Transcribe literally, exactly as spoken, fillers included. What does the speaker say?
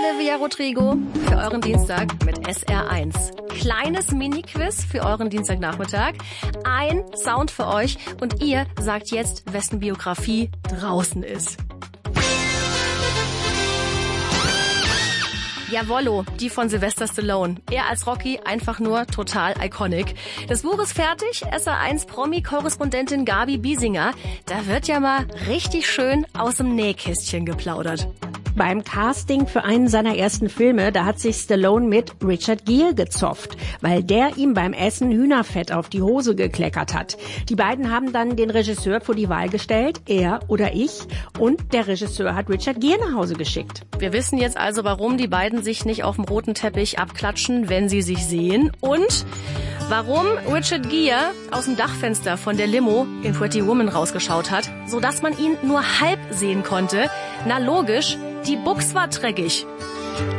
Olivia Rodrigo für euren Dienstag mit S R eins. Kleines Mini-Quiz für euren Dienstagnachmittag. Ein Sound für euch und ihr sagt jetzt, wessen Biografie draußen ist. Jawollo, die von Sylvester Stallone. Er als Rocky einfach nur total iconic. Das Buch ist fertig. S R eins Promi-Korrespondentin Gabi Biesinger. Da wird ja mal richtig schön aus dem Nähkästchen geplaudert. Beim Casting für einen seiner ersten Filme, da hat sich Stallone mit Richard Gere gezofft, weil der ihm beim Essen Hühnerfett auf die Hose gekleckert hat. Die beiden haben dann den Regisseur vor die Wahl gestellt, er oder ich, und der Regisseur hat Richard Gere nach Hause geschickt. Wir wissen jetzt also, warum die beiden sich nicht auf dem roten Teppich abklatschen, wenn sie sich sehen, und warum Richard Gere aus dem Dachfenster von der Limo in Pretty Woman rausgeschaut hat, sodass man ihn nur halb sehen konnte. Na logisch, die Buchs war dreckig.